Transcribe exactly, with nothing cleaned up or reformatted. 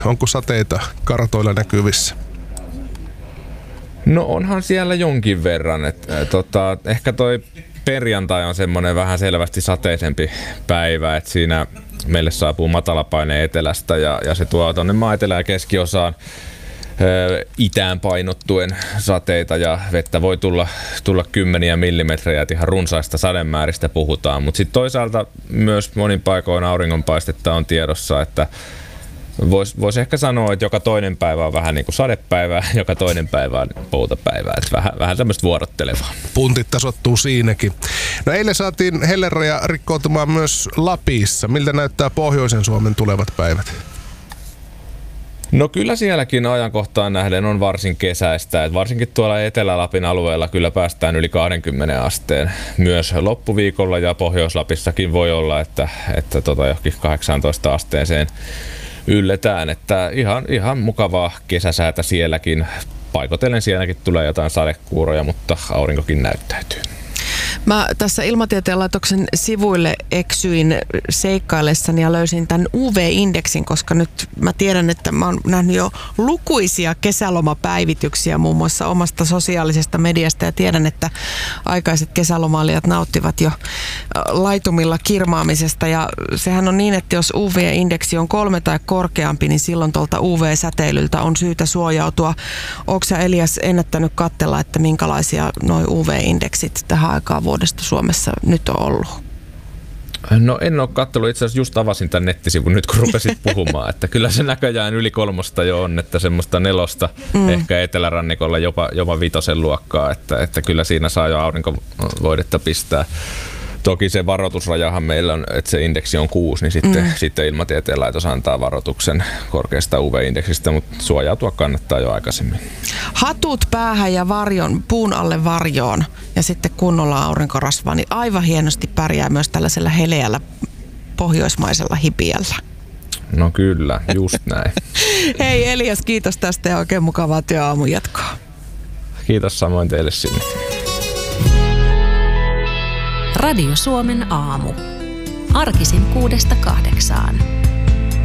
Onko sateita kartoilla näkyvissä? No onhan siellä jonkin verran. Et, äh, tota, ehkä toi perjantai on semmoinen vähän selvästi sateisempi päivä, että siinä meille saapuu matalapaine etelästä ja, ja se tuo tuonne maa etelä- ja keskiosaan ö, itään painottuen sateita ja vettä voi tulla, tulla kymmeniä millimetrejä, että ihan runsaista sademääristä puhutaan, mutta sitten toisaalta myös monin paikoin auringonpaistetta on tiedossa, että Voisi vois ehkä sanoa, että joka toinen päivä on vähän niin kuin sadepäivää, joka toinen päivä on poutapäivää. Että vähän, vähän tämmöistä vuorottelevaa. Puntit tasoittuu siinäkin. No eilen saatiin helleraja rikkoutumaan myös Lapissa. Miltä näyttää pohjoisen Suomen tulevat päivät? No kyllä sielläkin ajankohtaan nähden on varsin kesäistä. Et varsinkin tuolla Etelä-Lapin alueella kyllä päästään yli kaksikymmentä asteen. Myös loppuviikolla ja Pohjois-Lapissakin voi olla, että, että tota johonkin kahdeksantoista asteeseen ylletään, että ihan, ihan mukavaa kesäsäätä sielläkin. Paikotellen sielläkin tulee jotain sadekuuroja, mutta aurinkokin näyttäytyy. Mä tässä Ilmatieteen laitoksen sivuille eksyin seikkaillessani ja löysin tämän U V-indeksin, koska nyt mä tiedän, että mä oon nähnyt jo lukuisia kesälomapäivityksiä muun muassa omasta sosiaalisesta mediasta ja tiedän, että aikaiset kesälomailijat nauttivat jo laitumilla kirmaamisesta ja sehän on niin, että jos U V-indeksi on kolme tai korkeampi, niin silloin tuolta U V-säteilyltä on syytä suojautua. Ootko sä, Elias, ennättänyt katsella, että minkälaisia noi U V-indeksit tähän aikaan vuodesta Suomessa nyt on ollut? No en ole katsellut, itse asiassa just avasin tämän nettisivun nyt kun rupesit puhumaan, että kyllä se näköjään yli kolmosta jo on, että semmoista nelosta mm. ehkä etelärannikolla jopa, jopa vitosen luokkaa, että, että kyllä siinä saa jo aurinkovoidetta pistää. Toki se varoitusrajahan meillä on, että se indeksi on kuusi, niin sitten, mm. sitten Ilmatieteen laitos antaa varoituksen korkeasta U V-indeksistä, mutta suojautua kannattaa jo aikaisemmin. Hatut päähän ja varjon, puun alle varjoon ja sitten kunnolla aurinkorasvaa, niin aivan hienosti pärjää myös tällaisella heleällä pohjoismaisella hipiällä. No kyllä, just näin. Hei Elias, kiitos tästä ja oikein mukavaa työaamun jatkoa. Kiitos samoin teille sinne. Radio Suomen aamu. Arkisin kuudesta kahdeksaan.